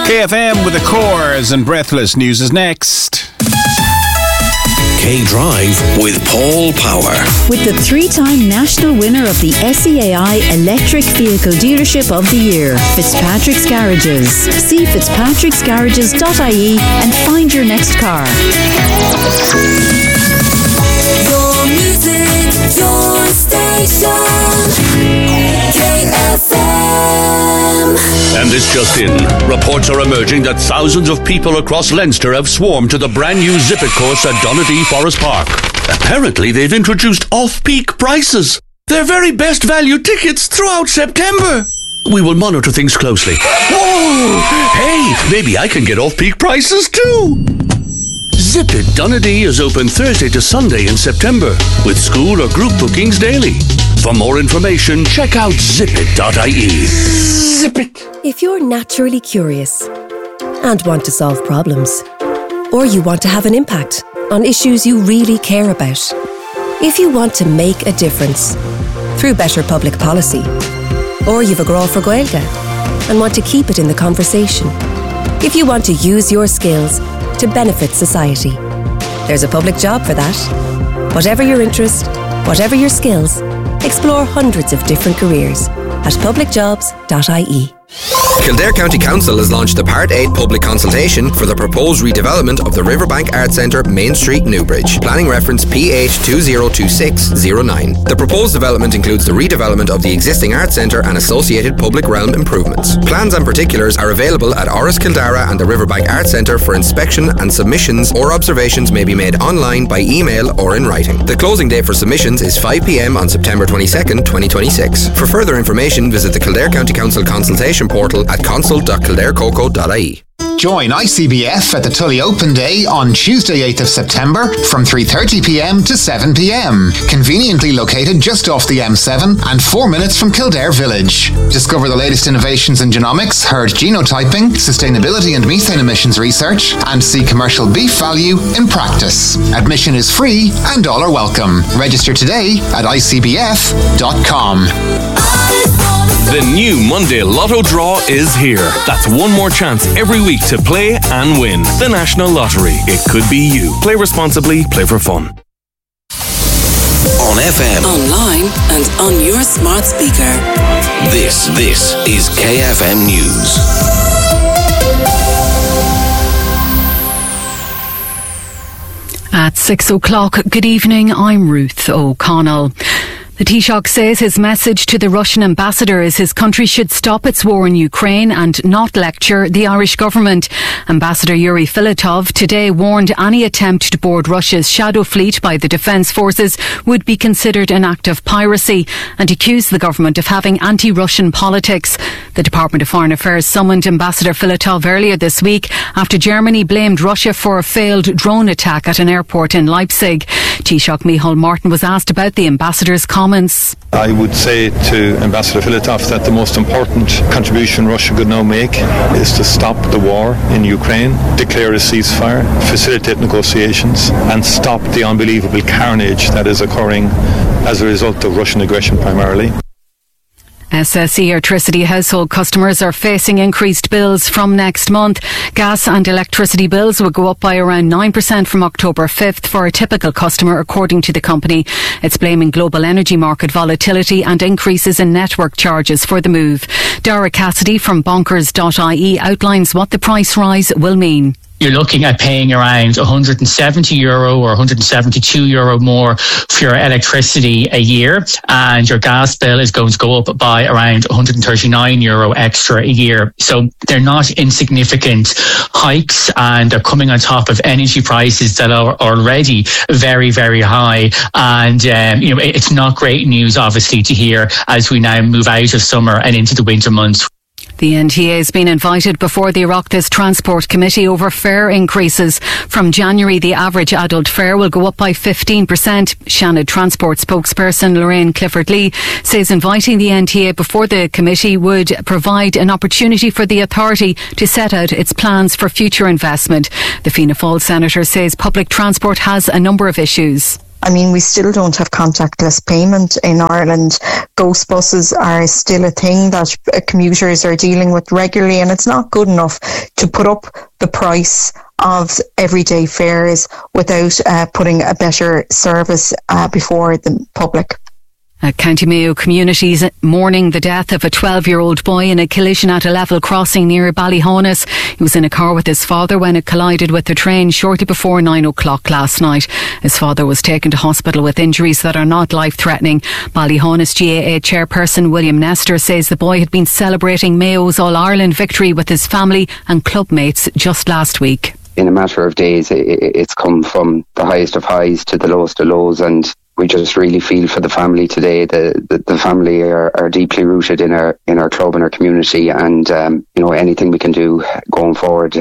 KFM with the Cores and Breathless News is next. K-Drive with Paul Power. With the 3-time national winner of the SEAI Electric Vehicle Dealership of the Year, Fitzpatrick's Garages. See fitzpatricksgarages.ie and find your next car. Your music, your station, KFM. And this just in. Reports are emerging that thousands of people across Leinster have swarmed to the brand new Zip It course at Donadea Forest Park. Apparently they've introduced off-peak prices. Their very best value tickets throughout September. We will monitor things closely. Whoa! Hey, maybe I can get off-peak prices too. Zip It Donadea is open Thursday to Sunday in September, with school or group bookings daily. For more information, check out zipit.ie. Zip it! If you're naturally curious and want to solve problems, or you want to have an impact on issues you really care about, if you want to make a difference through better public policy, or you've a grá for Gaeilge and want to keep it in the conversation, if you want to use your skills to benefit society, there's a public job for that. Whatever your interest, whatever your skills, explore hundreds of different careers at publicjobs.ie. Kildare County Council has launched a Part 8 public consultation for the proposed redevelopment of the Riverbank Arts Centre, Main Street, Newbridge. Planning reference PH202609. The proposed development includes the redevelopment of the existing Arts Centre and associated public realm improvements. Plans and particulars are available at Oris Kildara and the Riverbank Arts Centre for inspection, and submissions or observations may be made online, by email or in writing. The closing date for submissions is 5 p.m. on September 22nd, 2026. For further information, visit the Kildare County Council consultation portal at consult.kildarecoco.ie. Join ICBF at the Tully Open Day on Tuesday 8th of September from 3:30pm to 7pm. Conveniently located just off the M7 and 4 minutes from Kildare Village. Discover the latest innovations in genomics, herd genotyping, sustainability and methane emissions research, and see commercial beef value in practice. Admission is free and all are welcome. Register today at icbf.com. The new Monday Lotto draw is here. That's one more chance every week to play and win. The National Lottery. It could be you. Play responsibly. Play for fun. On FM. Online and on your smart speaker. This is KFM News. At 6 o'clock, good evening, I'm Ruth O'Connell. The Taoiseach says his message to the Russian ambassador is his country should stop its war in Ukraine and not lecture the Irish government. Ambassador Yuri Filatov today warned any attempt to board Russia's shadow fleet by the Defence Forces would be considered an act of piracy, and accused the government of having anti-Russian politics. The Department of Foreign Affairs summoned Ambassador Filatov earlier this week after Germany blamed Russia for a failed drone attack at an airport in Leipzig. Taoiseach Micheál Martin was asked about the ambassador's comments. I would say to Ambassador Filatov that the most important contribution Russia could now make is to stop the war in Ukraine, declare a ceasefire, facilitate negotiations, and stop the unbelievable carnage that is occurring as a result of Russian aggression primarily. SSE Electricity household customers are facing increased bills from next month. Gas and electricity bills will go up by around 9% from October 5th for a typical customer, according to the company. It's blaming global energy market volatility and increases in network charges for the move. Dara Cassidy from bonkers.ie outlines what the price rise will mean. You're looking at paying around €170 or €172 more for your electricity a year, and your gas bill is going to go up by around €139 extra a year. So they're not insignificant hikes, and they're coming on top of energy prices that are already very, very high. And it's not great news, obviously, to hear as we now move out of summer and into the winter months. The NTA has been invited before the Oireachtas Transport Committee over fare increases. From January, the average adult fare will go up by 15%. Shannon Transport spokesperson Lorraine Clifford-Lee says inviting the NTA before the committee would provide an opportunity for the authority to set out its plans for future investment. The Fianna Fáil senator says public transport has a number of issues. I mean, we still don't have contactless payment in Ireland. Ghost buses are still a thing that commuters are dealing with regularly, and it's not good enough to put up the price of everyday fares without putting a better service before the public. County Mayo communities mourning the death of a 12-year-old boy in a collision at a level crossing near Ballyhonus. He was in a car with his father when it collided with the train shortly before 9 o'clock last night. His father was taken to hospital with injuries that are not life-threatening. Ballyhonus GAA chairperson William Nestor says the boy had been celebrating Mayo's All-Ireland victory with his family and club mates just last week. In a matter of days, it's come from the highest of highs to the lowest of lows, and we just really feel for the family today. The family are deeply rooted in our club and our community, and anything we can do going forward,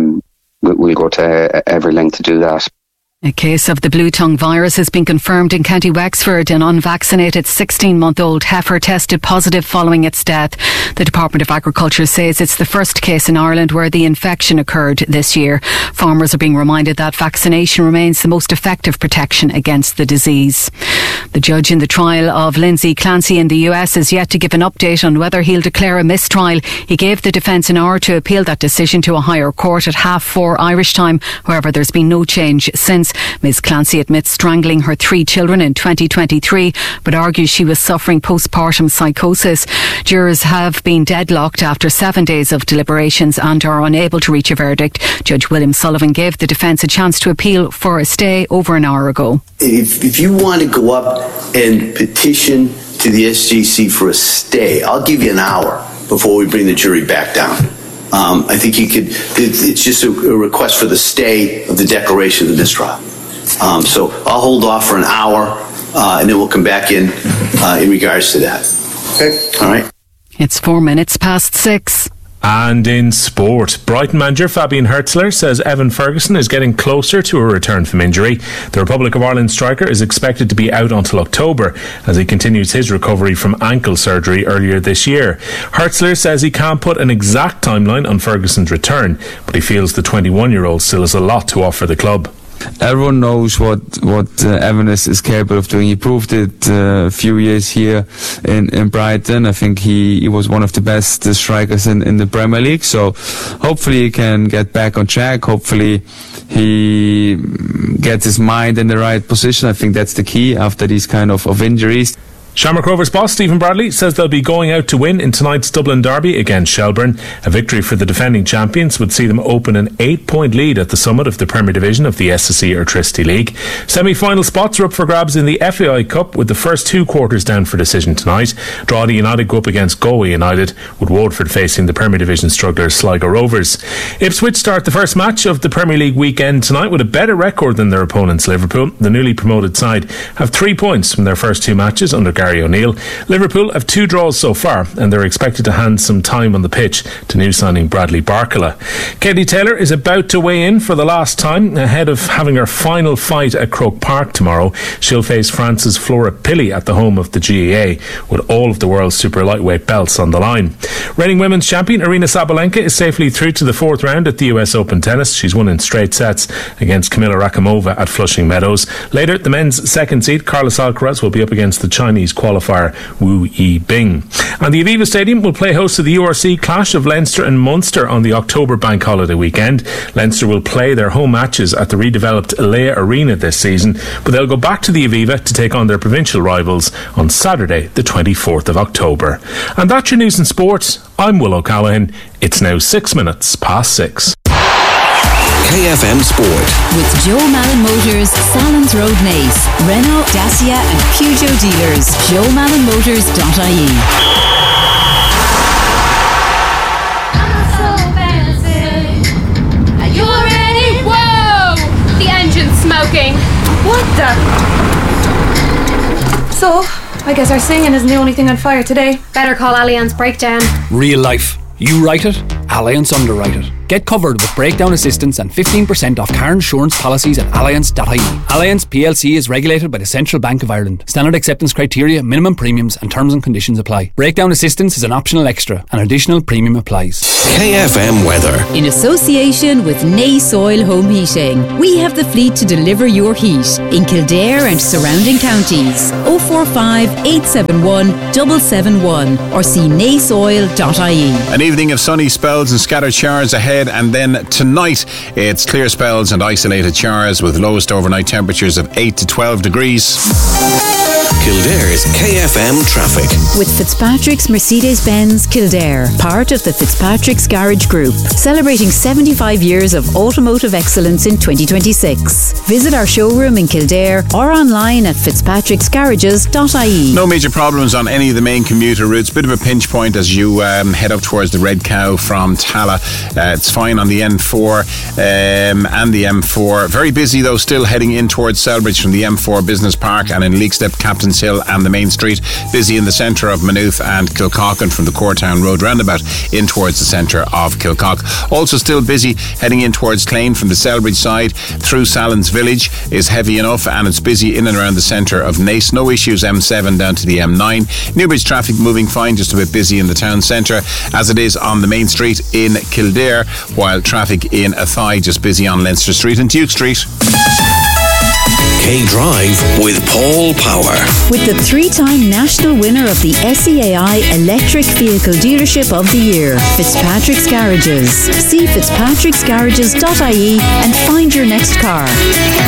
we'll go to every length to do that. A case of the blue tongue virus has been confirmed in County Wexford. An unvaccinated 16-month-old heifer tested positive following its death. The Department of Agriculture says it's the first case in Ireland where the infection occurred this year. Farmers are being reminded that vaccination remains the most effective protection against the disease. The judge in the trial of Lindsay Clancy in the US is yet to give an update on whether he'll declare a mistrial. He gave the defence an hour to appeal that decision to a higher court at 4:30 Irish time. However, there's been no change since. Ms Clancy admits strangling her 3 children in 2023, but argues she was suffering postpartum psychosis. Jurors have been deadlocked after 7 days of deliberations and are unable to reach a verdict. Judge William Sullivan gave the defence a chance to appeal for a stay over an hour ago. If you want to go up and petition to the SJC for a stay, I'll give you an hour before we bring the jury back down. I think you could. It's just a request for the stay of the declaration of the mistrial. So I'll hold off for an hour, and then we'll come back in regards to that. Okay. All right. It's 4 minutes past 6. And in sport, Brighton manager Fabian Hertzler says Evan Ferguson is getting closer to a return from injury. The Republic of Ireland striker is expected to be out until October as he continues his recovery from ankle surgery earlier this year. Hertzler says he can't put an exact timeline on Ferguson's return, but he feels the 21-year-old still has a lot to offer the club. Everyone knows what Evan is capable of doing. He proved it a few years here in Brighton. I think he was one of the best strikers in the Premier League. So hopefully he can get back on track. Hopefully he gets his mind in the right position. I think that's the key after these kind of injuries. Shamrock Rovers boss Stephen Bradley says they'll be going out to win in tonight's Dublin derby against Shelbourne. A victory for the defending champions would see them open an 8-point lead at the summit of the Premier Division of the SSE Airtricity League. Semi-final spots are up for grabs in the FAI Cup with the first 2 quarters down for decision tonight. Drogheda United go up against Galway United, with Waterford facing the Premier Division strugglers Sligo Rovers. Ipswich start the first match of the Premier League weekend tonight with a better record than their opponents Liverpool. The newly promoted side have 3 points from their first 2 matches under Gary O'Neill. Liverpool have 2 draws so far, and they're expected to hand some time on the pitch to new signing Bradley Barcola. Katie Taylor is about to weigh in for the last time ahead of having her final fight at Croke Park tomorrow. She'll face France's Flora Pilley at the home of the GAA, with all of the world's super lightweight belts on the line. Reigning women's champion Aryna Sabalenka is safely through to the 4th round at the US Open Tennis. She's won in straight sets against Kamila Rakimova at Flushing Meadows. Later, the men's second seed Carlos Alcaraz will be up against the Chinese qualifier Wu Yibing. And the Aviva Stadium will play host to the URC clash of Leinster and Munster on the October bank holiday weekend. Leinster will play their home matches at the redeveloped Leia Arena this season, but they'll go back to the Aviva to take on their provincial rivals on Saturday the 24th of October. And that's your news and sport. I'm Will O'Callaghan. It's now 6 minutes past 6. KFM Sport. With Joe Malin Motors, Salons Road Naas, Renault, Dacia and Peugeot dealers. JoeMalinMotors.ie. Are you ready? Whoa! The engine's smoking. What the? So, I guess our singing isn't the only thing on fire today. Better call Allianz Breakdown. Real life. You write it, Alliance Underwriter. Get covered with breakdown assistance and 15% off car insurance policies at alliance.ie. Alliance PLC is regulated by the Central Bank of Ireland. Standard acceptance criteria, minimum premiums and terms and conditions apply. Breakdown assistance is an optional extra. An additional premium applies. KFM weather. In association with Nace Oil Home Heating, we have the fleet to deliver your heat in Kildare and surrounding counties. 045 871 771 or see naceoil.ie. An evening of sunny spells and scattered showers ahead, and then tonight it's clear spells and isolated showers with lowest overnight temperatures of 8 to 12 degrees. Kildare's KFM traffic. With Fitzpatrick's Mercedes-Benz Kildare, part of the Fitzpatrick's Garage Group, celebrating 75 years of automotive excellence in 2026. Visit our showroom in Kildare or online at fitzpatricksgarages.ie. No major problems on any of the main commuter routes. Bit of a pinch point as you head up towards the Red Cow from Tala. It's fine on the N4 and the M4. Very busy though, still heading in towards Selbridge from the M4 Business Park and in Leakstep, Captain's Hill and the main street. Busy in the centre of Maynooth and Kilcochan from the Cortown Road roundabout in towards the centre of Kilcock. Also still busy heading in towards Clane from the Selbridge side through Salins Village is heavy enough, and it's busy in and around the centre of Nace. No issues M7 down to the M9. Newbridge traffic moving fine, just a bit busy in the town centre as it is on the main street in Kildare, while traffic in Athy just busy on Leinster Street and Duke Street. K-Drive with Paul Power. With the 3-time national winner of the SEAI Electric Vehicle Dealership of the Year, Fitzpatrick's Garages. See fitzpatricksgarages.ie and find your next car.